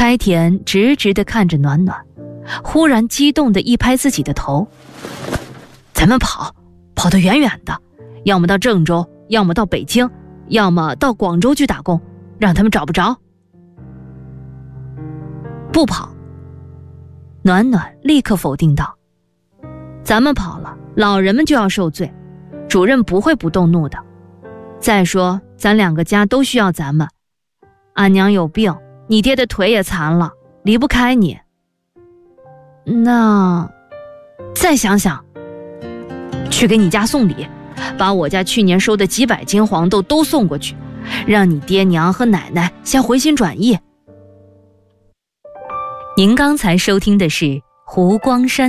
开田直直地看着暖暖，忽然激动地一拍自己的头：咱们跑得远远的，要么到郑州，要么到北京，要么到广州去打工，让他们找不着。不跑。暖暖立刻否定道：咱们跑了，老人们就要受罪，主任不会不动怒的。再说咱2个家都需要咱们，俺娘有病，你爹的腿也残了，离不开你。那再想想，去给你家送礼，把我家去年收的几百斤黄豆都送过去，让你爹娘和奶奶先回心转意。您刚才收听的是湖光山